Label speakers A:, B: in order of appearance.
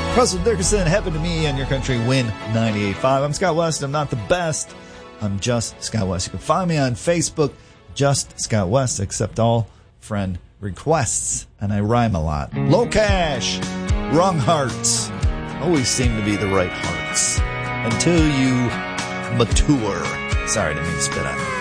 A: Russell Dickerson, Heaven to Me on Your Country Win 98.5. I'm Scott West. I'm not the best. I'm just Scott West. You can find me on Facebook, just Scott West, accept all friend requests. And I rhyme a lot. Low cash, wrong hearts, always seem to be the right hearts until you mature. Sorry, I didn't mean to spit on you.